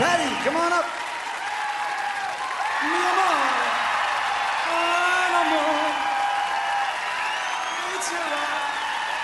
Patty, come on up. Mi amor, amor, it's your